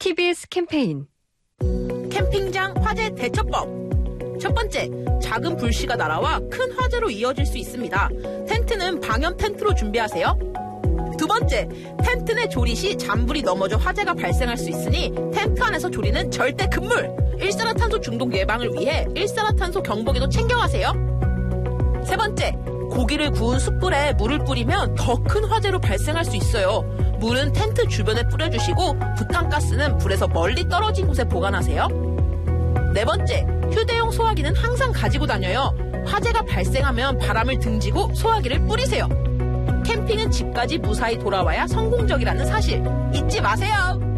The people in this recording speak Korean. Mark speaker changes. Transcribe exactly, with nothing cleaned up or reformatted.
Speaker 1: 티비에스 캠페인
Speaker 2: 캠핑장 화재 대처법. 첫 번째, 작은 불씨가 날아와 큰 화재로 이어질 수 있습니다. 텐트는 방염 텐트로 준비하세요. 두 번째, 텐트 내 조리 시 잔불이 넘어져 화재가 발생할 수 있으니 텐트 안에서 조리는 절대 금물. 일산화탄소 중독 예방을 위해 일산화탄소 경보기도 챙겨가세요. 세 번째, 고기를 구운 숯불에 물을 뿌리면 더 큰 화재로 발생할 수 있어요. 물은 텐트 주변에 뿌려주시고 부탄가스는 불에서 멀리 떨어진 곳에 보관하세요. 네 번째, 휴대용 소화기는 항상 가지고 다녀요. 화재가 발생하면 바람을 등지고 소화기를 뿌리세요. 캠핑은 집까지 무사히 돌아와야 성공적이라는 사실 잊지 마세요.